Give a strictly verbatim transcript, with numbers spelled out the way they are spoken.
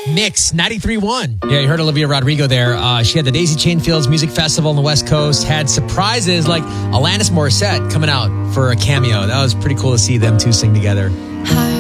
Mix ninety-three point one. Yeah, you heard Olivia Rodrigo there. Uh, she had the Daisy Chain Fields Music Festival on the West Coast. Had surprises like Alanis Morissette coming out for a cameo. That was pretty cool to see them two sing together. Hi.